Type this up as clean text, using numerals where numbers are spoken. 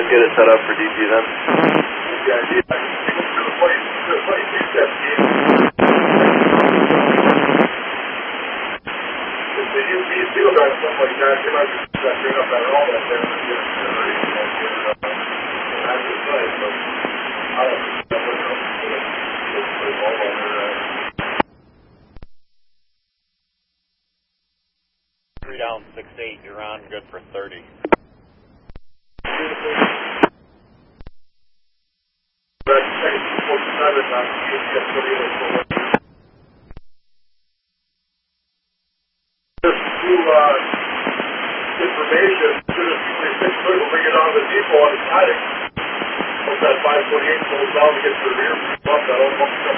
Let's get it set up for DP then. Three down, 6-8. You're on. Good for 30. Information, as soon as we'll bring it on the depot on the static. Once that 548 goes down to get to the rear, that